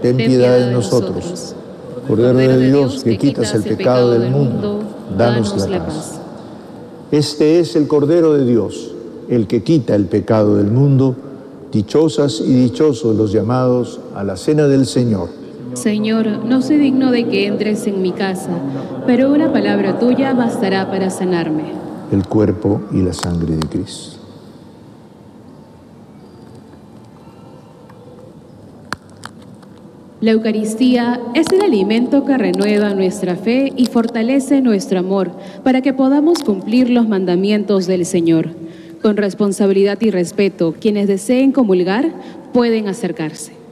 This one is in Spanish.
ten piedad de nosotros. Cordero de Dios, que quitas el pecado del mundo, danos la paz. Este es el Cordero de Dios, el que quita el pecado del mundo. Dichosas y dichosos los llamados a la cena del Señor. Señor, no soy digno de que entres en mi casa, pero una palabra tuya bastará para sanarme. El cuerpo y la sangre de Cristo. La Eucaristía es el alimento que renueva nuestra fe y fortalece nuestro amor para que podamos cumplir los mandamientos del Señor. Con responsabilidad y respeto, quienes deseen comulgar pueden acercarse.